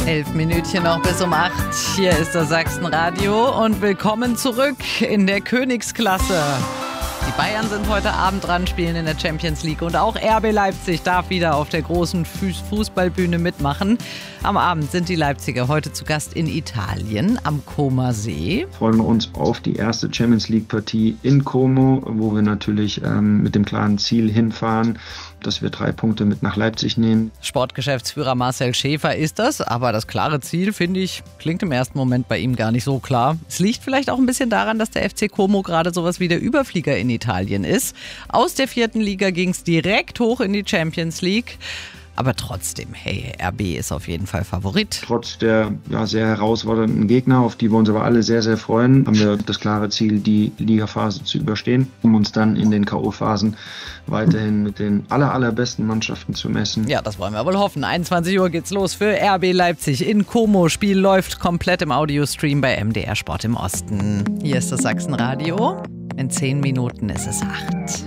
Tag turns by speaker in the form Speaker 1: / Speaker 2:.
Speaker 1: 11 Minütchen noch bis um 8. Hier ist das Sachsenradio und willkommen zurück in der Königsklasse. Die Bayern sind heute Abend dran, spielen in der Champions League und auch RB Leipzig darf wieder auf der großen Fußballbühne mitmachen. Am Abend sind die Leipziger heute zu Gast in Italien am Como-See.
Speaker 2: Freuen wir uns auf die erste Champions League Partie in Como, wo wir natürlich mit dem klaren Ziel hinfahren, dass wir 3 Punkte mit nach Leipzig nehmen.
Speaker 1: Sportgeschäftsführer Marcel Schäfer ist das, aber das klare Ziel, finde ich, klingt im ersten Moment bei ihm gar nicht so klar. Es liegt vielleicht auch ein bisschen daran, dass der FC Como gerade sowas wie der Überflieger in Italien ist. Aus der 4. Liga ging es direkt hoch in die Champions League. Aber trotzdem, hey, RB ist auf jeden Fall Favorit.
Speaker 2: Trotz der sehr herausfordernden Gegner, auf die wir uns aber alle sehr, sehr freuen, haben wir das klare Ziel, die Ligaphase zu überstehen, um uns dann in den K.O.-Phasen weiterhin mit den allerbesten Mannschaften zu messen.
Speaker 1: Ja, das wollen wir wohl hoffen. 21 Uhr geht's los für RB Leipzig in Como. Spiel läuft komplett im Audiostream bei MDR Sport im Osten. Hier ist das Sachsenradio. In 10 Minuten ist es 8.